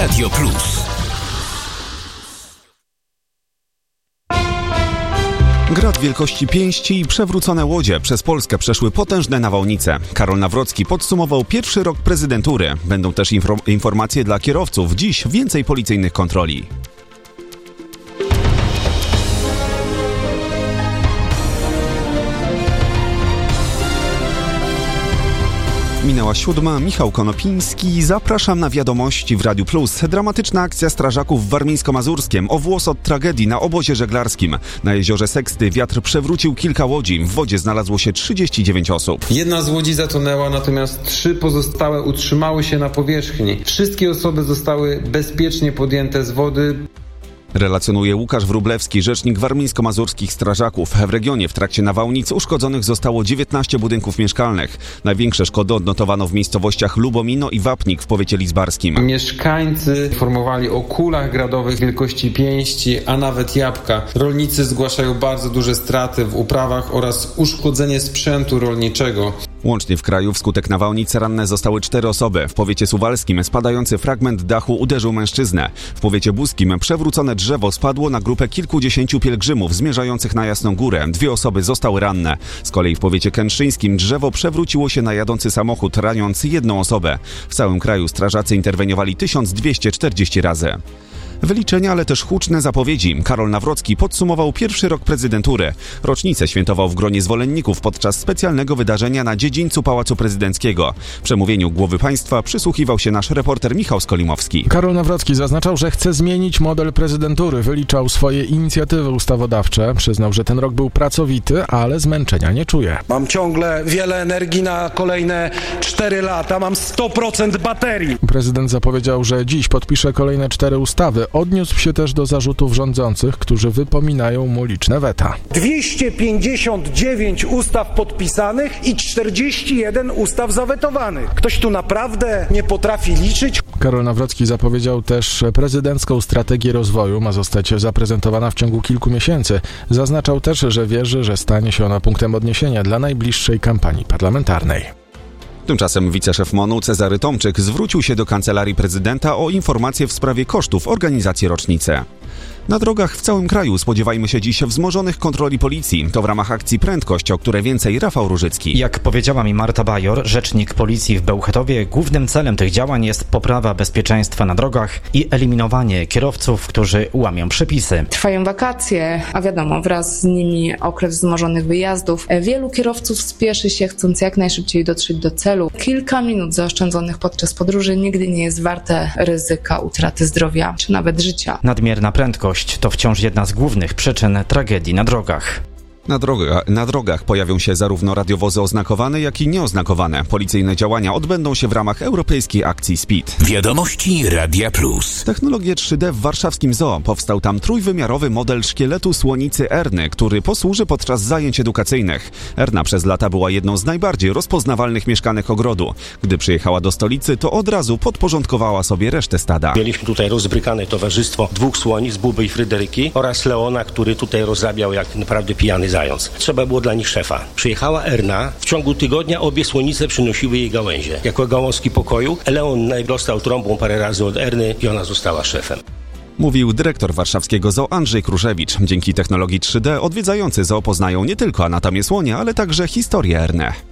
Radio Plus. Grad wielkości pięści i przewrócone łodzie. Przez Polskę przeszły potężne nawałnice. Karol Nawrocki podsumował pierwszy rok prezydentury. Będą też informacje dla kierowców. Dziś więcej policyjnych kontroli. Minęła 7. Michał Konopiński. Zapraszam na wiadomości w Radiu Plus. Dramatyczna akcja strażaków w Warmińsko-Mazurskiem. O włos od tragedii na obozie żeglarskim. Na jeziorze Seksty wiatr przewrócił kilka łodzi. W wodzie znalazło się 39 osób. Jedna z łodzi zatonęła, natomiast 3 pozostałe utrzymały się na powierzchni. Wszystkie osoby zostały bezpiecznie podjęte z wody. Relacjonuje Łukasz Wróblewski, rzecznik warmińsko-mazurskich strażaków. W regionie w trakcie nawałnic uszkodzonych zostało 19 budynków mieszkalnych. Największe szkody odnotowano w miejscowościach Lubomino i Wapnik w powiecie lidzbarskim. Mieszkańcy informowali o kulach gradowych wielkości pięści, a nawet jabłka. Rolnicy zgłaszają bardzo duże straty w uprawach oraz uszkodzenie sprzętu rolniczego. Łącznie w kraju wskutek nawałnic ranne zostały 4 osoby. W powiecie suwalskim spadający fragment dachu uderzył mężczyznę. W powiecie buskim przewrócone drzewo spadło na grupę kilkudziesięciu pielgrzymów zmierzających na Jasną Górę. 2 osoby zostały ranne. Z kolei w powiecie kętrzyńskim drzewo przewróciło się na jadący samochód, raniąc 1 osobę. W całym kraju strażacy interweniowali 1240 razy. Wyliczenia, ale też huczne zapowiedzi. Karol Nawrocki podsumował pierwszy rok prezydentury. Rocznicę świętował w gronie zwolenników podczas specjalnego wydarzenia na dziedzińcu Pałacu Prezydenckiego. Przemówieniu głowy państwa przysłuchiwał się nasz reporter Michał Skolimowski. Karol Nawrocki zaznaczał, że chce zmienić model prezydentury. Wyliczał swoje inicjatywy ustawodawcze. Przyznał, że ten rok był pracowity, ale zmęczenia nie czuje. Mam ciągle wiele energii na kolejne 4 lata. Mam 100% baterii. Prezydent zapowiedział, że dziś podpisze kolejne 4 ustawy. Odniósł się też do zarzutów rządzących, którzy wypominają mu liczne weta. 259 ustaw podpisanych i 41 ustaw zawetowanych. Ktoś tu naprawdę nie potrafi liczyć? Karol Nawrocki zapowiedział też prezydencką strategię rozwoju. Ma zostać zaprezentowana w ciągu kilku miesięcy. Zaznaczał też, że wierzy, że stanie się ona punktem odniesienia dla najbliższej kampanii parlamentarnej. Tymczasem wiceszef MON-u Cezary Tomczyk zwrócił się do Kancelarii Prezydenta o informacje w sprawie kosztów organizacji rocznicy. Na drogach w całym kraju spodziewajmy się dziś wzmożonych kontroli policji. To w ramach akcji Prędkość, o które więcej Rafał Różycki. Jak powiedziała mi Marta Bajor, rzecznik policji w Bełchatowie, głównym celem tych działań jest poprawa bezpieczeństwa na drogach i eliminowanie kierowców, którzy łamią przepisy. Trwają wakacje, a wiadomo, wraz z nimi okres wzmożonych wyjazdów. Wielu kierowców spieszy się, chcąc jak najszybciej dotrzeć do celu. Kilka minut zaoszczędzonych podczas podróży nigdy nie jest warte ryzyka utraty zdrowia czy nawet życia. Nadmierna prędkość to wciąż jedna z głównych przyczyn tragedii na drogach. Na drogach pojawią się zarówno radiowozy oznakowane, jak i nieoznakowane. Policyjne działania odbędą się w ramach europejskiej akcji SPEED. Wiadomości Radia Plus. Technologię 3D w warszawskim zoo. Powstał tam trójwymiarowy model szkieletu słonicy Erny, który posłuży podczas zajęć edukacyjnych. Erna przez lata była jedną z najbardziej rozpoznawalnych mieszkanek ogrodu. Gdy przyjechała do stolicy, to od razu podporządkowała sobie resztę stada. Mieliśmy tutaj rozbrykane towarzystwo 2 słonic, Buby i Fryderyki oraz Leona, który tutaj rozrabiał jak naprawdę pijany zając. Trzeba było dla nich szefa. Przyjechała Erna, w ciągu tygodnia obie słonice przynosiły jej gałęzie. Jako gałązki pokoju, Leon dostał trąbą parę razy od Erny i ona została szefem. Mówił dyrektor warszawskiego zoo Andrzej Kruszewicz. Dzięki technologii 3D odwiedzający zoo poznają nie tylko anatomię słonia, ale także historię Erny.